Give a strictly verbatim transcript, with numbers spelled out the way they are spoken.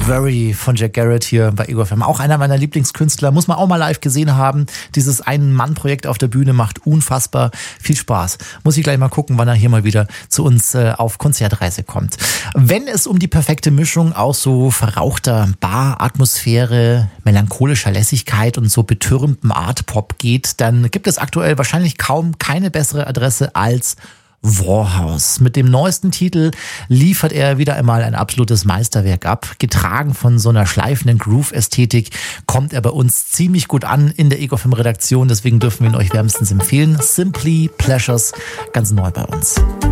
Worry von Jack Garrett hier bei Ego F M. Auch einer meiner Lieblingskünstler. Muss man auch mal live gesehen haben. Dieses Ein-Mann-Projekt auf der Bühne macht unfassbar viel Spaß. Muss ich gleich mal gucken, wann er hier mal wieder zu uns äh, auf Konzertreise kommt. Wenn es um die perfekte Mischung aus so verrauchter Bar-Atmosphäre, melancholischer Lässigkeit und so betürmtem Art-Pop geht, dann gibt es aktuell wahrscheinlich kaum keine bessere Adresse als Warhouse. Mit dem neuesten Titel liefert er wieder einmal ein absolutes Meisterwerk ab. Getragen von so einer schleifenden Groove-Ästhetik kommt er bei uns ziemlich gut an in der Ego F M Redaktion. Deswegen dürfen wir ihn euch wärmstens empfehlen. Simply Pleasures, ganz neu bei uns.